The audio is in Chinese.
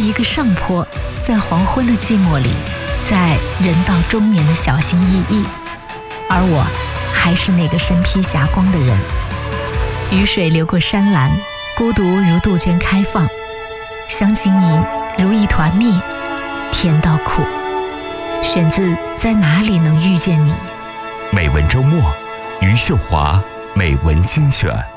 一个上坡，在黄昏的寂寞里，在人到中年的小心翼翼，而我还是那个身披霞光的人。雨水流过山岚，孤独如杜鹃开放，想起你如一团蜜，甜到苦。选自《在哪里能遇见你》。 美文周末，余秀华美文精选。